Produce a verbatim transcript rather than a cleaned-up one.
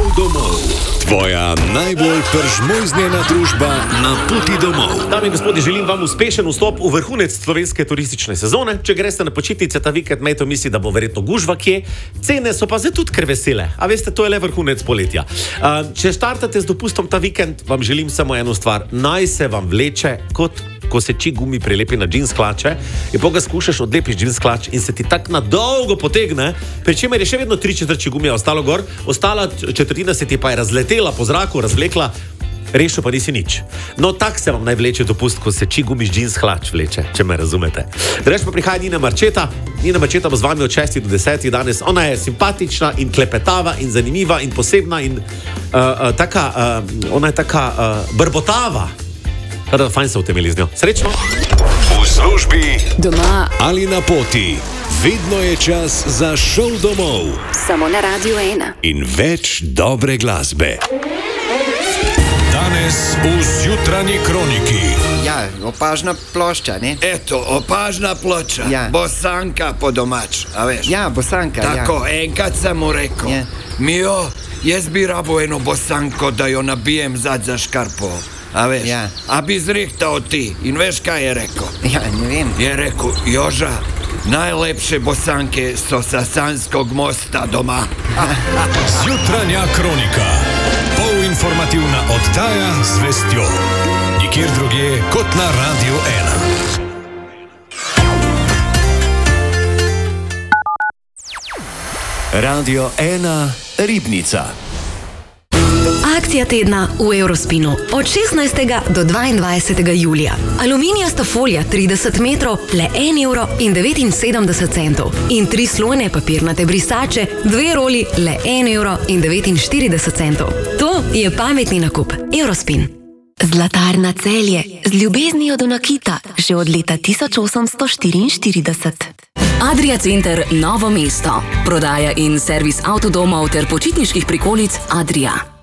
Šel domov. Tvoja najbolj peržmojznjena družba na poti domov. Dame in gospodje, želim vam uspešen vstop v vrhunec slovenske turistične sezone. Če greste na počitnice ta vikend, imejte v misli, da bo verjetno gužva kje. Cene so pa zdaj tudi kar vesele. A veste, to je le vrhunec poletja. Uh, če štartate z dopustom ta vikend, vam želim samo eno stvar. Naj se vam vleče kot ko se či gumi prilepi na džins hlače in potem ga skušaš odlepiš džins hlač in se ti tak na dolgo potegne, pri čemer je še vedno tri četrči gumija ostalo gor, ostala četrtina se ti pa je razletela po zraku, razvlekla, rešil pa nisi nič. No, tak se vam naj vleče dopust, ko se či gumiš džins hlač vleče, če me razumete. Drež pa prihaja Nina Marčeta. Nina Marčeta bo z vami od šestih do desetih danes. Ona je simpatična in klepetava in zanimiva in posebna in uh, uh, taka, uh, ona je taka uh, brbotava. Kada fajn se utemeli z njo. Srečno! V službi, doma ali na poti, vedno je čas za Šel domov. Samo na Radio ena. In več dobre glasbe. Danes v Zjutranji kroniki. Ja, opažna plošča, ne? Eto, opažna ploča. Ja. Bosanka po domač, a veš? Ja, bosanka, Tako, ja. enkrat sem mu rekel. Ja. Mijo, jaz bi rabo eno bosanko, da jo nabijem zad za škarpo. A veš? Ja. A bi zrihtal ti. In veš, kaj je rekel? Ja, ne vem. Je rekel, Joža, najlepše bosanke so sa Sanskog mosta doma. Zjutranja kronika. Polinformativna oddaja z vestjo. Nikjer drugje kot na Radio ena. Radio ena Ribnica. Akcija tedna v Eurospinu od šestnajstega do dvaindvajsetega julija. Aluminijasta folija trideset metrov, le en evro in devetinsedemdeset centov. In tri slojne papirnate brisače, dve roli, le en evro in devetinštirideset centov. To je pametni nakup. Eurospin. Zlatarna Celje, z ljubeznijo do nakita, že od leta tisoč osemsto štiriinštirideset. Adria Center Novo mesto. Prodaja in servis avtodomov ter počitniških prikolic Adria.